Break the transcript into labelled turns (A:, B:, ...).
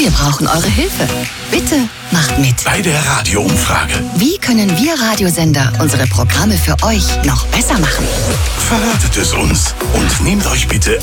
A: Wir brauchen eure Hilfe. Bitte macht mit.
B: Bei der Radioumfrage.
A: Wie können wir Radiosender unsere Programme für euch noch besser machen?
B: Verratet es uns und nehmt euch bitte